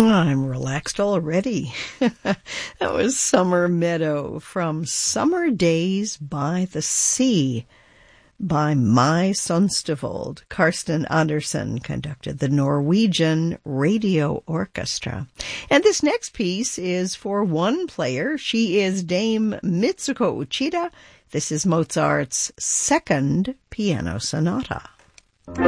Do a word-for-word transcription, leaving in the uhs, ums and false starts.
I'm relaxed already. That was Summer Meadow from Summer Days by the Sea by My Sonstavold. Karsten Andersen conducted the Norwegian Radio Orchestra. And this next piece is for one player. She is Dame Mitsuko Uchida. This is Mozart's Second Piano Sonata.